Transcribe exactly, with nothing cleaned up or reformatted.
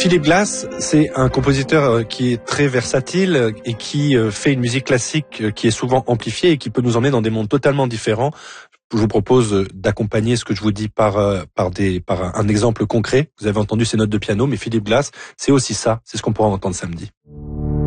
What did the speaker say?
Philippe Glass, c'est un compositeur qui est très versatile et qui fait une musique classique qui est souvent amplifiée et qui peut nous emmener dans des mondes totalement différents. Je vous propose d'accompagner ce que je vous dis par par des par un exemple concret. Vous avez entendu ces notes de piano, mais Philippe Glass, c'est aussi ça. C'est ce qu'on pourra entendre samedi.